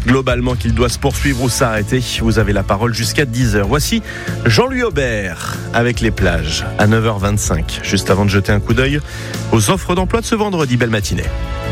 globalement qu'il doit se poursuivre ou s'arrêter. Vous avez la parole jusqu'à 10h. Voici Jean-Louis Aubert avec les plages à 9h25. Juste avant de jeter un coup d'œil aux offres d'emploi de ce vendredi. Belle matinée.